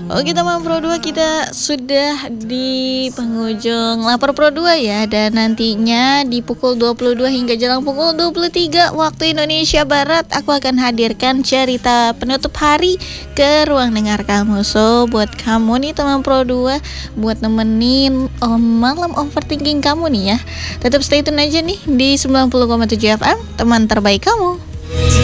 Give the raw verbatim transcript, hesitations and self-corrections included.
Oke teman Pro dua, kita sudah di penghujung Lapor Pro dua ya. Dan nantinya di pukul dua puluh dua hingga jelang pukul dua puluh tiga waktu Indonesia Barat, aku akan hadirkan cerita penutup hari ke ruang dengar kamu. So buat kamu nih teman Pro dua, buat nemenin oh, malam overthinking kamu nih ya, tetap stay tune aja nih di sembilan puluh koma tujuh F M, teman terbaik kamu.